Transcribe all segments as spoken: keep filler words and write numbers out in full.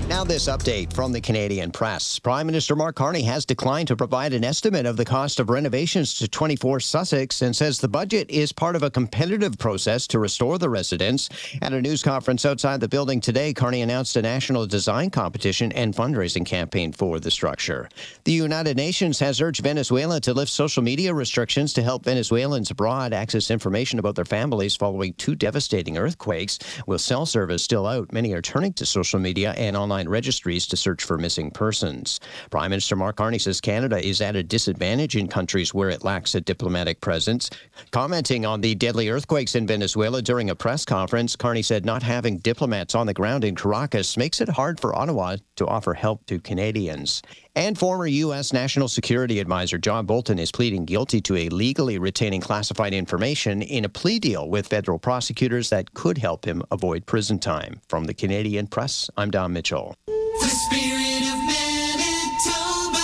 Now this update from the Canadian Press. Prime Minister Mark Carney has declined to provide an estimate of the cost of renovations to twenty-four Sussex and says the budget is part of a competitive process to restore the residence. At a news conference outside the building today, Carney announced a national design competition and fundraising campaign for the structure. The United Nations has urged Venezuela to lift social media restrictions to help Venezuelans abroad access information about their families following two devastating earthquakes. With cell service still out, many are turning to social media and online registries to search for missing persons. Prime Minister Mark Carney says Canada is at a disadvantage in countries where it lacks a diplomatic presence. Commenting on the deadly earthquakes in Venezuela during a press conference, Carney said not having diplomats on the ground in Caracas makes it hard for Ottawa to offer help to Canadians. And former U S National Security Advisor John Bolton is pleading guilty to illegally retaining classified information in a plea deal with federal prosecutors that could help him avoid prison time. From the Canadian Press, I'm Don Mitchell. The Spirit of Manitoba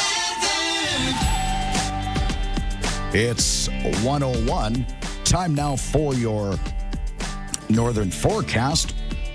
weather. It's one oh one. Time now for your northern forecast.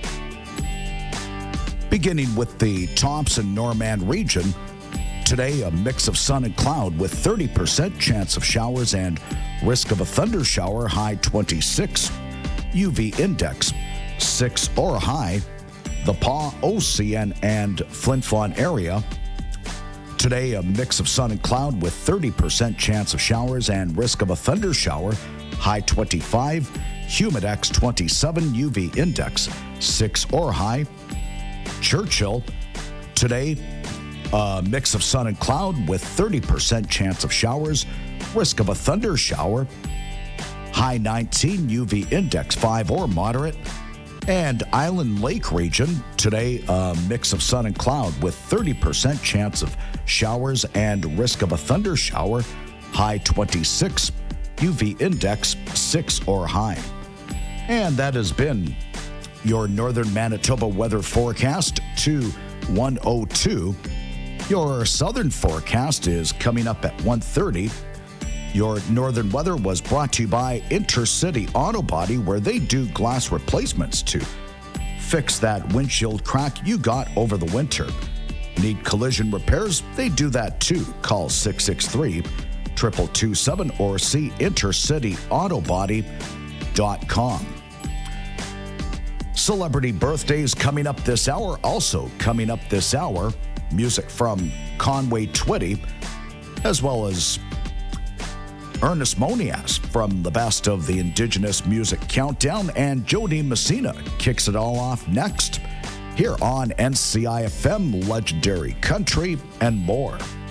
Beginning with the Thompson-Norman region, today a mix of sun and cloud with thirty percent chance of showers and risk of a thunder shower, high twenty-six. U V index six or high. The Pas, Ocean, and Flin Flon area. Today a mix of sun and cloud with thirty percent chance of showers and risk of a thunder shower, high twenty-five. Humidex twenty-seven. U V index six or high. Churchill, today, a mix of sun and cloud with thirty percent chance of showers, risk of a thunder shower, high nineteen, U V index five or moderate. And Island Lake region, today, a mix of sun and cloud with thirty percent chance of showers and risk of a thunder shower, high twenty-six, U V index six or high. And that has been your northern Manitoba weather forecast to one oh two. Your southern forecast is coming up at one thirty. Your northern weather was brought to you by Intercity Auto Body, where they do glass replacements to fix that windshield crack you got over the winter. Need collision repairs? They do that too. Call six six three, two two two seven or see intercity auto body dot com. Celebrity birthdays coming up this hour. Also coming up this hour, music from Conway Twitty, as well as Ernest Monias from the Best of the Indigenous Music Countdown, and Jody Messina kicks it all off next here on N C I F M, Legendary Country, and more.